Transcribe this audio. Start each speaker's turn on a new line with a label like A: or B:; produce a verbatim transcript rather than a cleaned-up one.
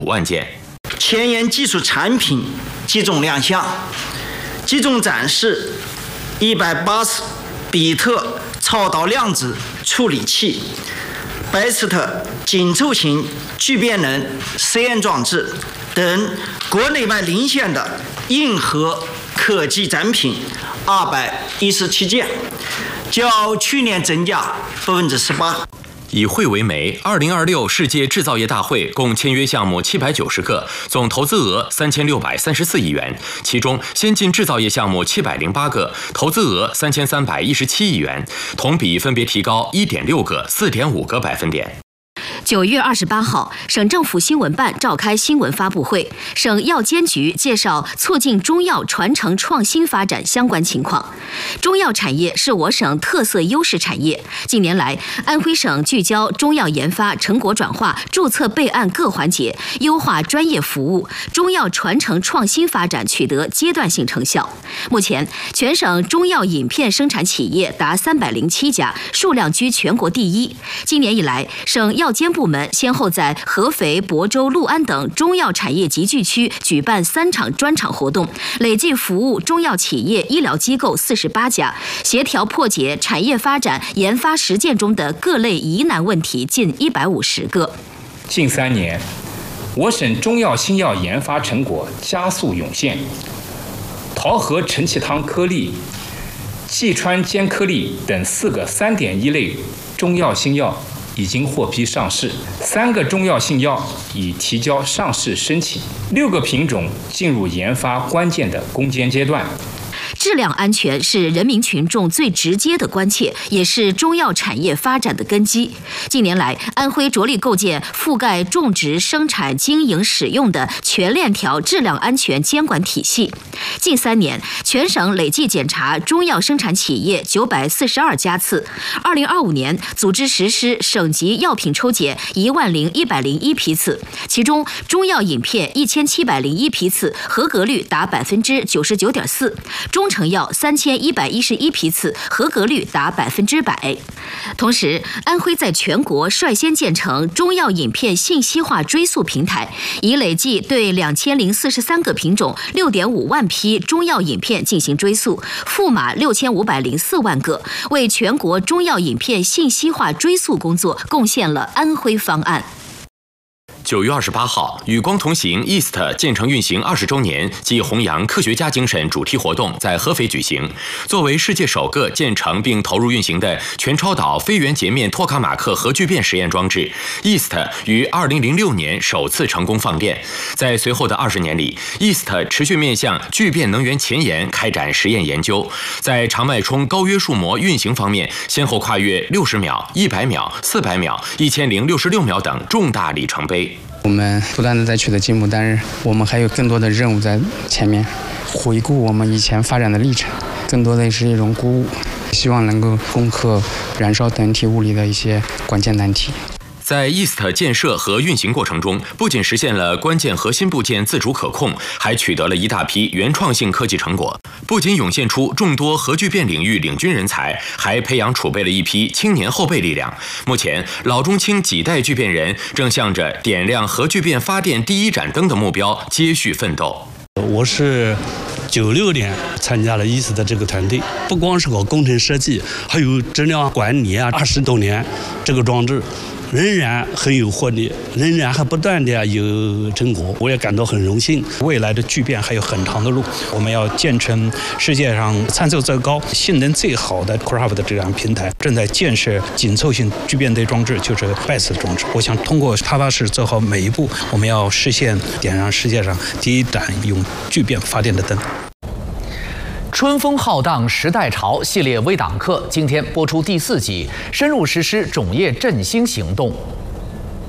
A: 万件。
B: 前沿技术产品集中亮相，集中展示一百八十比特超导量子处理器、白斯特紧凑型聚变能实验装置等国内外领先的硬核科技展品二百一十七件，较去年增加百分之十八。
A: 以会为媒，二零二六世界制造业大会共签约项目七百九十个，总投资额三千六百三十四亿元，其中先进制造业项目七百零八个，投资额三千三百一十七亿元，同比分别提高一点六个、四点五个百分点。
C: 九月二十八号，省政府新闻办召开新闻发布会，省药监局介绍促进中药传承创新发展相关情况。中药产业是我省特色优势产业。近年来，安徽省聚焦中药研发成果转化、注册备案各环节，优化专业服务，中药传承创新发展取得阶段性成效。目前，全省中药饮片生产企业达三百零七家，数量居全国第一。今年以来，省药监部门先后在合肥、亳州、六安等中药产业集聚区举办三场专场活动，累计服务中药企业、医疗机构四十八家，协调破解产业发展研发实践中的各类疑难问题近一百五十个。
D: 近三年，我省中药新药研发成果加速涌现，桃核承气汤颗粒、济川坚颗粒等四个三点一类中药新药已经获批上市，三个中药新药已提交上市申请，六个品种进入研发关键的攻坚阶段。
C: 质量安全是人民群众最直接的关切，也是中药产业发展的根基。近年来，安徽着力构建覆盖种植、生产、经营、使用的全链条质量安全监管体系。近三年，全省累计检查中药生产企业九百四十二家次。二零二五年，组织实施省级药品抽检一万零一百零一批次，其中中药饮片一千七百零一批次，合格率达百分之九十九点四。中成药三千一百一十一批次，合格率达百分之百。同时，安徽在全国率先建成中药饮片信息化追溯平台，已累计对两千零四十三个品种、六点五万批中药饮片进行追溯，赋码六千五百零四万个，为全国中药饮片信息化追溯工作贡献了安徽方案。
A: 九月二十八号，与光同行 E A S T 建成运行二十周年暨弘扬科学家精神主题活动在合肥举行。作为世界首个建成并投入运行的全超导非圆截面托卡马克核聚变实验装置 ，E A S T 于二零零六年首次成功放电。在随后的二十年里 ，E A S T 持续面向聚变能源前沿开展实验研究，在长脉冲高约束膜运行方面，先后跨越六十秒、一百秒、四百秒、一千零六十六秒等重大里程碑。
E: 我们不断的在取得进步，但是我们还有更多的任务在前面。回顾我们以前发展的历程，更多的是一种鼓舞，希望能够攻克燃烧等体物理的一些关键难题。
A: 在 E A S T 建设和运行过程中，不仅实现了关键核心部件自主可控，还取得了一大批原创性科技成果。不仅涌现出众多核聚变领域领军人才，还培养储备了一批青年后备力量。目前，老中青几代聚变人正向着点亮核聚变发电第一盏灯的目标接续奋斗。
F: 我是九六年参加了 E A S T 的这个团队，不光是搞工程设计，还有质量管理啊，二十多年这个装置仍然很有活力，仍然还不断的有成果，我也感到很荣幸。
G: 未来的聚变还有很长的路，我们要建成世界上参数最高、性能最好的 Craft 的这样平台，正在建设紧凑型聚变灯装置，就是 B E S 的装置。我想通过踏踏实实做好每一步，我们要实现点燃世界上第一盏用聚变发电的灯。
H: 春风浩荡时代潮系列微党课今天播出第四集，深入实施种业振兴行动。